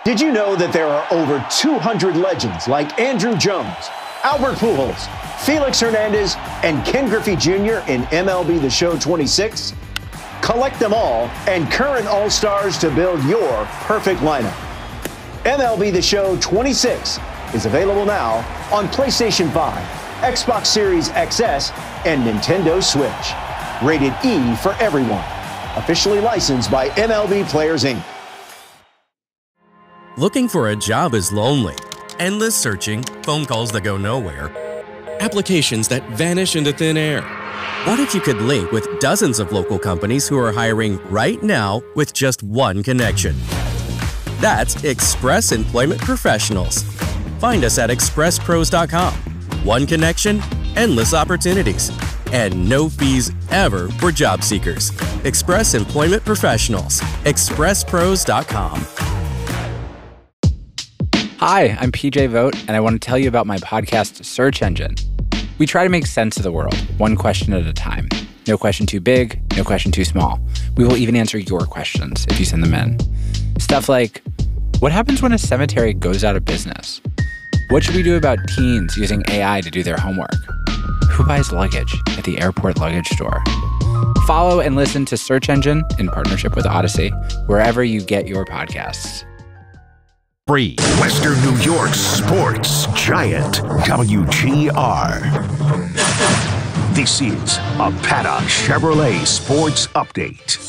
Did you know that there are over 200 legends like Andrew Jones, Albert Pujols, Felix Hernandez, and Ken Griffey Jr. in MLB The Show 26? Collect them all and current All-Stars to build your perfect lineup. MLB The Show 26 is available now on PlayStation 5, Xbox Series XS, and Nintendo Switch. Rated E for everyone. Officially licensed by MLB Players, Inc. Looking for a job is lonely. Endless searching, phone calls that go nowhere, applications that vanish into thin air. What if you could link with dozens of local companies who are hiring right now with just one connection? That's Express Employment Professionals. Find us at expresspros.com. One connection, endless opportunities, and no fees ever for job seekers. Express Employment Professionals. expresspros.com. Hi, I'm PJ Vogt, and I want to tell you about my podcast, Search Engine. We try to make sense of the world, one question at a time. No question too big, no question too small. We will even answer your questions if you send them in. Stuff like, what happens when a cemetery goes out of business? What should we do about teens using AI to do their homework? Who buys luggage at the airport luggage store? Follow and listen to Search Engine in partnership with Odyssey, wherever you get your podcasts. Free. Western New York's sports giant, WGR. This is a Paddock Chevrolet Sports Update.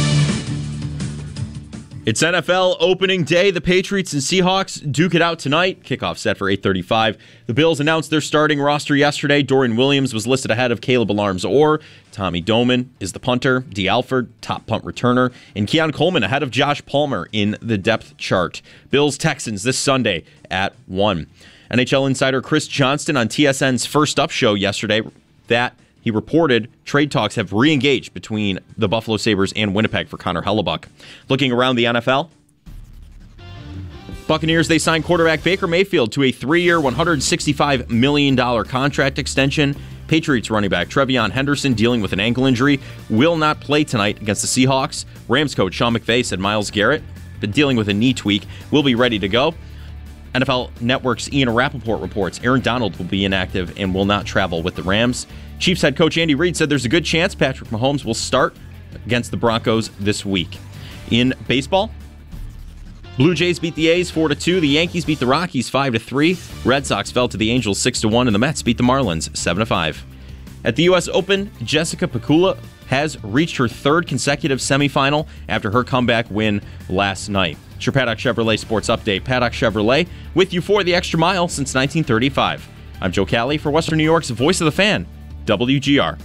It's NFL opening day. The Patriots and Seahawks duke it out tonight. Kickoff set for 8:35. The Bills announced their starting roster yesterday. Dorian Williams was listed ahead of Caleb Alarms-Orr. Tommy Doman is the punter. Dee Alford, top punt returner. And Keon Coleman ahead of Josh Palmer in the depth chart. Bills-Texans this Sunday at 1. NHL insider Chris Johnston on TSN's First Up show yesterday that he reported trade talks have re-engaged between the Buffalo Sabres and Winnipeg for Connor Hellebuyck. Looking around the NFL, Buccaneers, they signed quarterback Baker Mayfield to a 3-year, $165 million contract extension. Patriots running back Trevion Henderson, dealing with an ankle injury, will not play tonight against the Seahawks. Rams coach Sean McVay said Myles Garrett, been dealing with a knee tweak, will be ready to go. NFL Network's Ian Rappaport reports Aaron Donald will be inactive and will not travel with the Rams. Chiefs head coach Andy Reid said there's a good chance Patrick Mahomes will start against the Broncos this week. In baseball, Blue Jays beat the A's 4-2. The Yankees beat the Rockies 5-3. Red Sox fell to the Angels 6-1, and the Mets beat the Marlins 7-5. At the U.S. Open, Jessica Pegula has reached her third consecutive semifinal after her comeback win last night. It's your Paddock Chevrolet Sports Update. Paddock Chevrolet with you for the extra mile since 1935. I'm Joe Cali for Western New York's Voice of the Fan, WGR.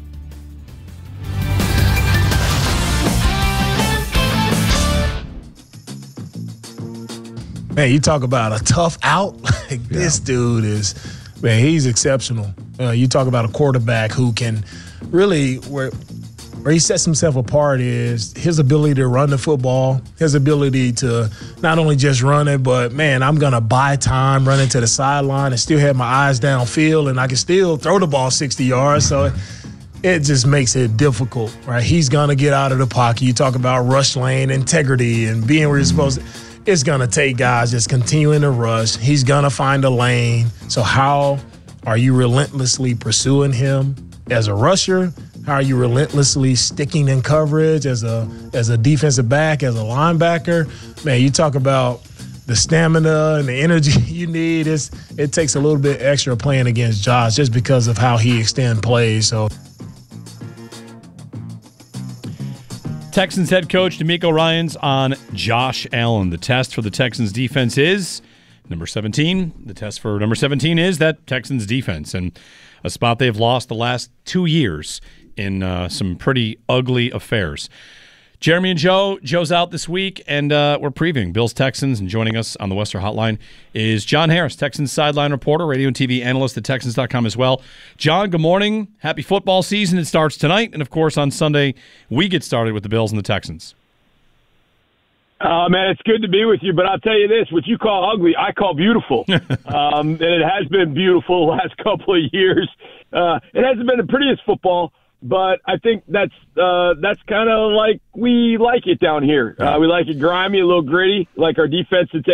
Man, you talk about a tough out. This dude is, man, he's exceptional. You talk about a quarterback who can really, where he sets himself apart is his ability to run the football, his ability to not only just run it, but, man, I'm going to buy time running to the sideline and still have my eyes downfield, and I can still throw the ball 60 yards. So it just makes it difficult, right? He's going to get out of the pocket. You talk about rush lane integrity and being where you're supposed to. It's going to take guys just continuing to rush. He's going to find a lane. So how are you relentlessly pursuing him as a rusher? How are you relentlessly sticking in coverage as a defensive back, as a linebacker? Man, you talk about the stamina and the energy you need. It takes a little bit extra playing against Josh just because of how he extends plays. So. Texans head coach DeMeco Ryans on Josh Allen. The test for the Texans defense is number 17. The test for number 17 is that Texans defense, and a spot they've lost the last 2 years in some pretty ugly affairs. Jeremy and Joe. Joe's out this week, and we're previewing Bills-Texans, and joining us on the Western Hotline is John Harris, Texans sideline reporter, radio and TV analyst at Texans.com as well. John, good morning. Happy football season. It starts tonight, and, of course, on Sunday, we get started with the Bills and the Texans. Man, it's good to be with you, but I'll tell you this, what you call ugly, I call beautiful. And it has been beautiful the last couple of years. It hasn't been the prettiest football, but I think that's kind of like we like it down here. We like it grimy, a little gritty, like our defense